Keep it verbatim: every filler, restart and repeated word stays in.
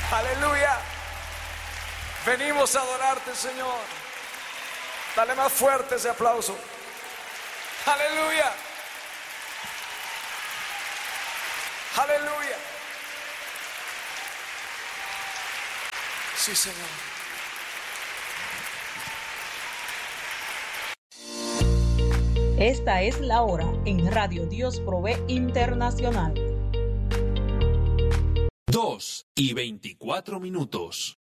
Aleluya. Venimos a adorarte, Señor. Dale más fuerte ese aplauso. Aleluya. Aleluya. Sí, Señor. Esta es la hora en Radio Dios Provee Internacional. Dos y veinticuatro minutos.